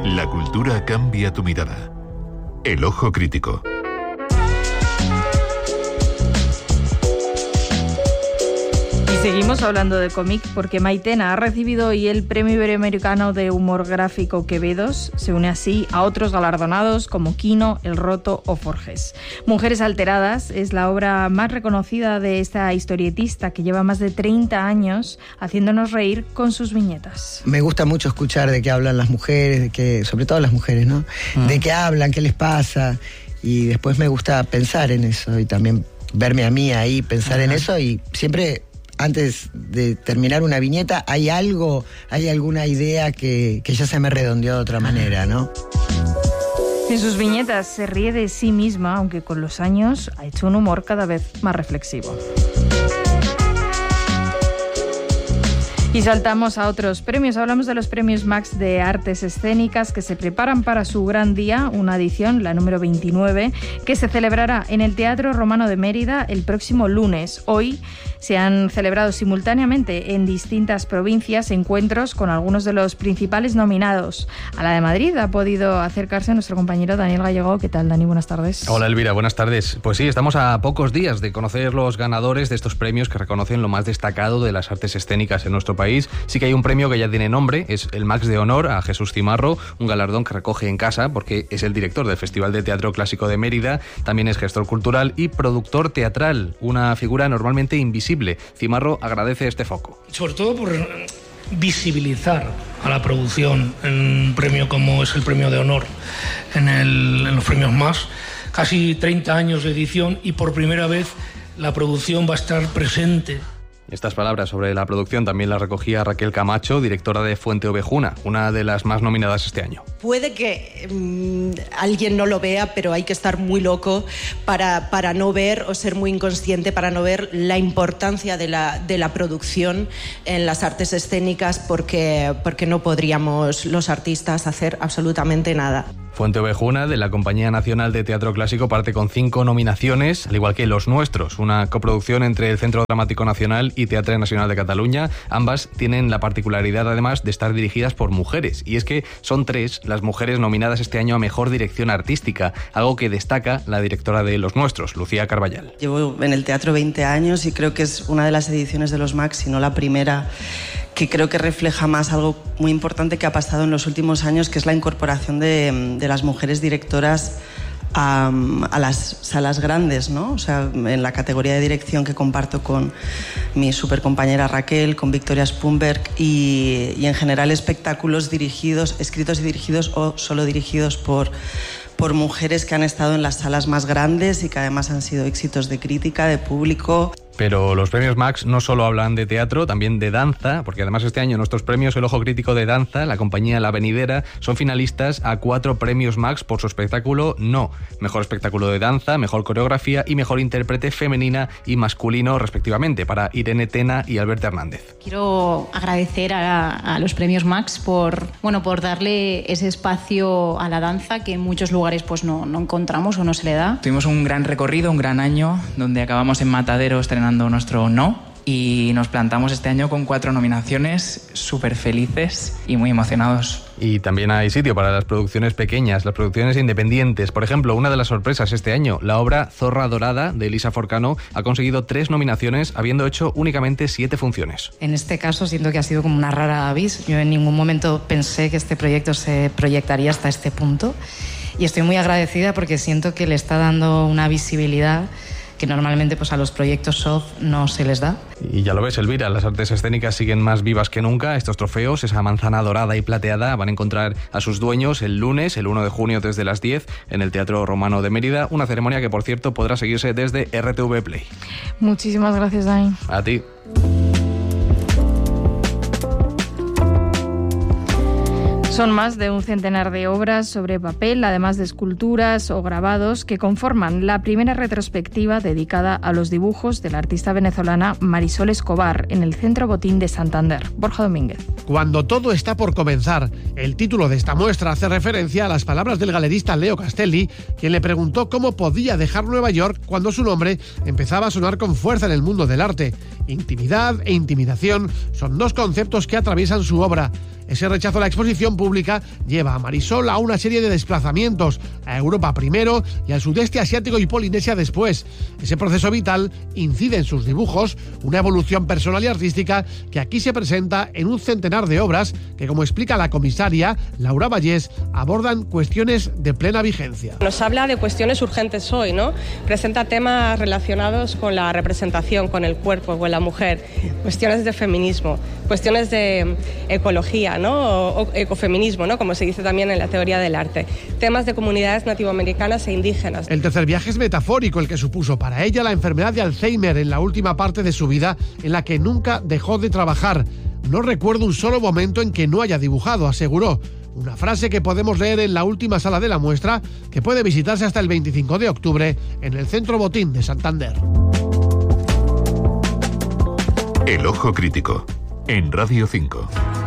La cultura cambia tu mirada. El ojo crítico. Seguimos hablando de cómic porque Maitena ha recibido hoy el Premio Iberoamericano de Humor Gráfico Quevedos. Se une así a otros galardonados como Quino, El Roto o Forges. Mujeres alteradas es la obra más reconocida de esta historietista que lleva más de 30 años haciéndonos reír con sus viñetas. Me gusta mucho escuchar de qué hablan las mujeres, de qué, sobre todo las mujeres, ¿no? De qué hablan, qué les pasa, y después me gusta pensar en eso y también verme a mí ahí, pensar en eso, y siempre antes de terminar una viñeta hay algo, hay alguna idea que ya se me redondeó de otra manera, ¿no? En sus viñetas se ríe de sí misma, aunque con los años ha hecho un humor cada vez más reflexivo. Y saltamos a otros premios. Hablamos de los premios Max de Artes Escénicas que se preparan para su gran día, una edición, la número 29, que se celebrará en el Teatro Romano de Mérida el próximo lunes. Hoy se han celebrado simultáneamente en distintas provincias encuentros con algunos de los principales nominados. A la de Madrid ha podido acercarse nuestro compañero Daniel Gallego. ¿Qué tal, Dani? Buenas tardes. Hola, Elvira. Buenas tardes. Pues sí, estamos a pocos días de conocer los ganadores de estos premios que reconocen lo más destacado de las artes escénicas en nuestro país. Sí que hay un premio que ya tiene nombre, es el Max de Honor a Jesús Cimarro, un galardón que recoge en casa porque es el director del Festival de Teatro Clásico de Mérida, también es gestor cultural y productor teatral, una figura normalmente invisible. Cimarro agradece este foco. Sobre todo por visibilizar a la producción en un premio como es el Premio de Honor en los premios Max. Casi 30 años de edición y por primera vez la producción va a estar presente. Estas palabras sobre la producción también las recogía Raquel Camacho, directora de Fuente Ovejuna, una de las más nominadas este año. Puede que alguien no lo vea, pero hay que estar muy loco para no ver o ser muy inconsciente, para no ver la importancia de la producción en las artes escénicas porque no podríamos los artistas hacer absolutamente nada. Fuente Ovejuna, de la Compañía Nacional de Teatro Clásico, parte con 5 nominaciones, al igual que Los Nuestros, una coproducción entre el Centro Dramático Nacional y Teatre Nacional de Cataluña. Ambas tienen la particularidad, además, de estar dirigidas por mujeres. Y es que son 3 las mujeres nominadas este año a Mejor Dirección Artística, algo que destaca la directora de Los Nuestros, Lucía Carballal. Llevo en el teatro 20 años y creo que es una de las ediciones de los Max, si no la primera, que creo que refleja más algo muy importante que ha pasado en los últimos años, que es la incorporación de las mujeres directoras a las salas grandes, ¿no? O sea, en la categoría de dirección que comparto con mi supercompañera Raquel, con Victoria Spunberg y en general espectáculos escritos y dirigidos o solo dirigidos por mujeres que han estado en las salas más grandes y que además han sido éxitos de crítica, de público. Pero los premios Max no solo hablan de teatro, también de danza, porque además este año nuestros premios El Ojo Crítico de Danza, la compañía La Venidera, son finalistas a 4 premios Max por su espectáculo No. Mejor espectáculo de danza, mejor coreografía y mejor intérprete femenina y masculino, respectivamente, para Irene Tena y Alberto Hernández. Quiero agradecer a los premios Max por darle ese espacio a la danza que en muchos lugares pues no encontramos o no se le da. Tuvimos un gran recorrido, un gran año, donde acabamos en Matadero estrenando nuestro No, y nos plantamos este año con 4 nominaciones, súper felices y muy emocionados. Y también hay sitio para las producciones pequeñas, las producciones independientes. Por ejemplo, una de las sorpresas este año, la obra Zorra Dorada de Elisa Forcano ha conseguido 3 nominaciones, habiendo hecho únicamente 7 funciones. En este caso siento que ha sido como una rara avis. Yo en ningún momento pensé que este proyecto se proyectaría hasta este punto y estoy muy agradecida porque siento que le está dando una visibilidad que normalmente pues a los proyectos soft no se les da. Y ya lo ves, Elvira, las artes escénicas siguen más vivas que nunca. Estos trofeos, esa manzana dorada y plateada, van a encontrar a sus dueños el lunes, el 1 de junio, desde las 10, en el Teatro Romano de Mérida, una ceremonia que, por cierto, podrá seguirse desde RTV Play. Muchísimas gracias, Dani. A ti. Son más de un centenar de obras sobre papel, además de esculturas o grabados, que conforman la primera retrospectiva dedicada a los dibujos de la artista venezolana Marisol Escobar en el Centro Botín de Santander. Borja Domínguez. Cuando todo está por comenzar, el título de esta muestra hace referencia a las palabras del galerista Leo Castelli, quien le preguntó cómo podía dejar Nueva York cuando su nombre empezaba a sonar con fuerza en el mundo del arte. Intimidad e intimidación son 2 conceptos que atraviesan su obra. Ese rechazo a la exposición pública lleva a Marisol a una serie de desplazamientos, a Europa primero y al sudeste asiático y Polinesia después. Ese proceso vital incide en sus dibujos, una evolución personal y artística que aquí se presenta en un centenar de obras que, como explica la comisaria Laura Vallés, abordan cuestiones de plena vigencia. Nos habla de cuestiones urgentes hoy, ¿no? Presenta temas relacionados con la representación, con el cuerpo, con la mujer, cuestiones de feminismo, cuestiones de ecología, ¿no? O ecofeminismo, ¿no? Como se dice también en la teoría del arte. Temas de comunidades nativoamericanas e indígenas. El tercer viaje es metafórico, el que supuso para ella la enfermedad de Alzheimer en la última parte de su vida, en la que nunca dejó de trabajar. No recuerdo un solo momento en que no haya dibujado, aseguró. Una frase que podemos leer en la última sala de la muestra, que puede visitarse hasta el 25 de octubre en el Centro Botín de Santander. El Ojo Crítico, en Radio 5.